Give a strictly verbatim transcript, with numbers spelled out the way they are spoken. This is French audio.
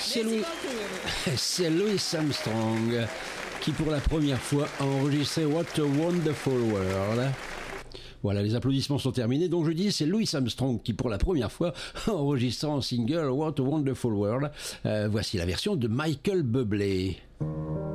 c'est Louis... c'est Louis Armstrong qui pour la première fois a enregistré What a Wonderful World. Voilà, les applaudissements sont terminés. Donc je dis, c'est Louis Armstrong qui pour la première fois a enregistré en single What a Wonderful World. Euh, voici la version de Michael Bublé.